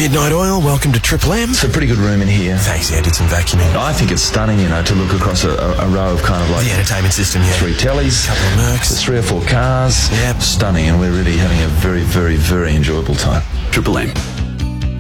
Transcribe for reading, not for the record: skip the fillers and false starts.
Midnight Oil, welcome to Triple M. It's a pretty good room in here. Thanks, yeah, I did some vacuuming. I think it's stunning, to look across a row of kind of like... The entertainment system, yeah. 3 tellies. Couple of Mercs. There's 3 or 4 cars. Yep. Stunning, and we're really having a very, very, very enjoyable time. Triple M.